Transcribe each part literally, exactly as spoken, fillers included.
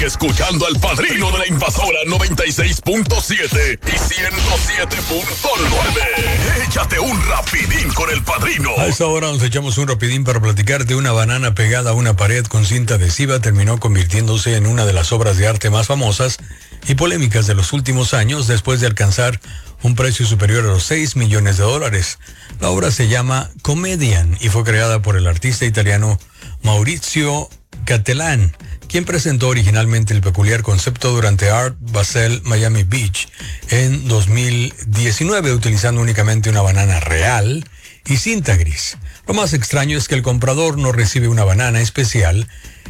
Sigue escuchando al Padrino de la Invasora noventa y seis punto siete y ciento siete punto nueve. Échate un rapidín con el Padrino. A esta hora nos echamos un rapidín para platicarte. Una banana pegada a una pared con cinta adhesiva terminó convirtiéndose en una de las obras de arte más famosas y polémicas de los últimos años después de alcanzar un precio superior a los seis millones de dólares. La obra se llama Comedian y fue creada por el artista italiano Maurizio Cattelan, quien presentó originalmente el peculiar concepto durante Art Basel Miami Beach en dos mil diecinueve, utilizando únicamente una banana real y cinta gris. Lo más extraño es que el comprador no recibe una banana especial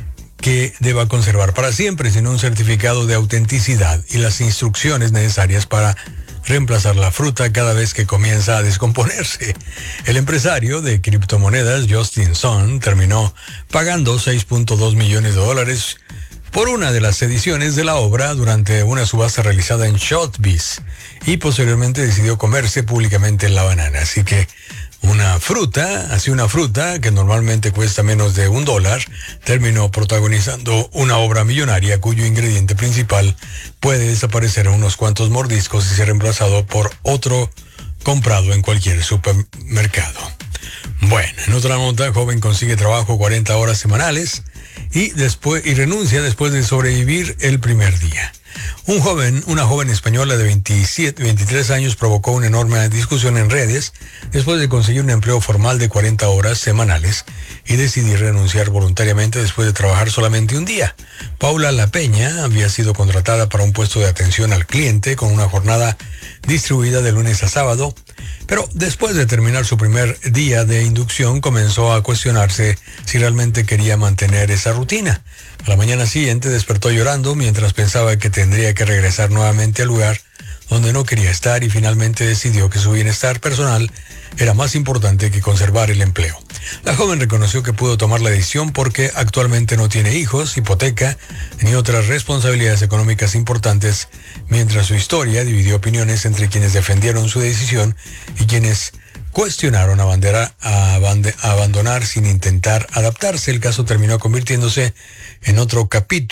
que deba conservar para siempre, sino un certificado de autenticidad y las instrucciones necesarias para reemplazar la fruta cada vez que comienza a descomponerse. El empresario de criptomonedas Justin Sun terminó pagando seis punto dos millones de dólares por una de las ediciones de la obra durante una subasta realizada en Sotheby's y posteriormente decidió comerse públicamente la banana. Así que una fruta, así una fruta que normalmente cuesta menos de un dólar, terminó protagonizando una obra millonaria cuyo ingrediente principal puede desaparecer en unos cuantos mordiscos y ser reemplazado por otro comprado en cualquier supermercado. Bueno, en otra nota, joven consigue trabajo cuarenta horas semanales y después y renuncia después de sobrevivir el primer día. Un joven, una joven española de veintisiete, veintitrés años provocó una enorme discusión en redes después de conseguir un empleo formal de cuarenta horas semanales y decidir renunciar voluntariamente después de trabajar solamente un día. Paula La Peña había sido contratada para un puesto de atención al cliente con una jornada distribuida de lunes a sábado, pero después de terminar su primer día de inducción comenzó a cuestionarse si realmente quería mantener esa rutina. A la mañana siguiente despertó llorando mientras pensaba que tendría que regresar nuevamente al lugar donde no quería estar y finalmente decidió que su bienestar personal era más importante que conservar el empleo. La joven reconoció que pudo tomar la decisión porque actualmente no tiene hijos, hipoteca ni otras responsabilidades económicas importantes, mientras su historia dividió opiniones entre quienes defendieron su decisión y quienes cuestionaron a, bandera, a, bande, a abandonar sin intentar adaptarse. El caso terminó convirtiéndose en otro capítulo